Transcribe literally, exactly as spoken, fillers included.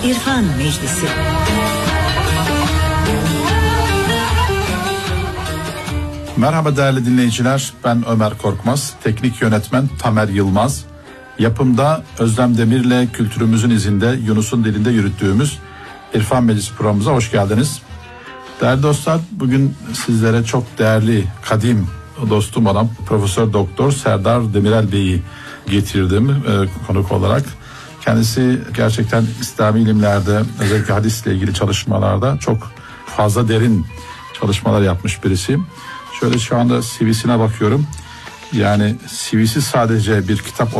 İrfan Meclisi. Merhaba değerli dinleyiciler, ben Ömer Korkmaz, teknik yönetmen Tamer Yılmaz. Yapımda Özlem Demir'le kültürümüzün izinde Yunus'un dilinde yürüttüğümüz İrfan Meclisi programımıza hoş geldiniz. Değerli dostlar, bugün sizlere çok değerli, kadim dostum olan Profesör Doktor Serdar Demirel Bey'i getirdim e, konuk olarak. Kendisi gerçekten İslami ilimlerde, özellikle hadisle ilgili çalışmalarda çok fazla derin çalışmalar yapmış birisi. Şöyle şu anda C V'sine bakıyorum. Yani C V'si sadece bir kitap